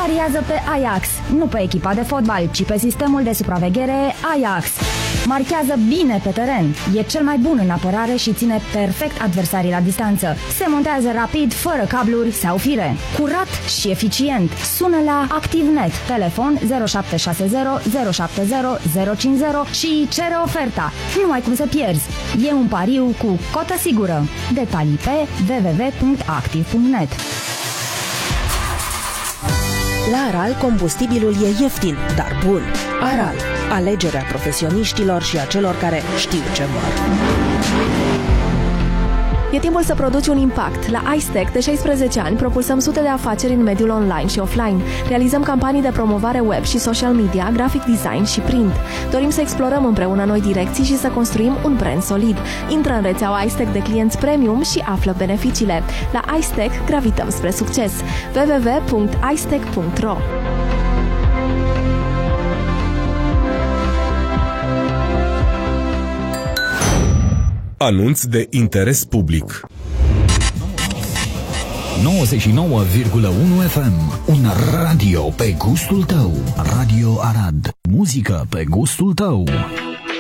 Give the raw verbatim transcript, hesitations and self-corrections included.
Pariază pe Ajax, nu pe echipa de fotbal, ci pe sistemul de supraveghere Ajax. Marchează bine pe teren, e cel mai bun în apărare și ține perfect adversarii la distanță. Se montează rapid, fără cabluri sau fire. Curat și eficient. Sună la ActiveNet, telefon zero șapte șase zero zero șapte zero zero cinci zero și cere oferta. Nu ai cum să pierzi. E un pariu cu cotă sigură. Detalii pe w w w punct active punct net. La Aral, combustibilul e ieftin, dar bun. Aral, alegerea profesioniștilor și a celor care știu ce vor. E timpul să produci un impact. La iStack, de șaisprezece ani, propulsăm sute de afaceri în mediul online și offline. Realizăm campanii de promovare web și social media, graphic design și print. Dorim să explorăm împreună noi direcții și să construim un brand solid. Intră în rețeaua iStack de clienți premium și află beneficiile. La iStack gravităm spre succes. w w w punct i stack punct r o Anunț de interes public. nouăzeci și nouă virgulă unu F M. Un radio pe gustul tău. Radio Arad. Muzică pe gustul tău.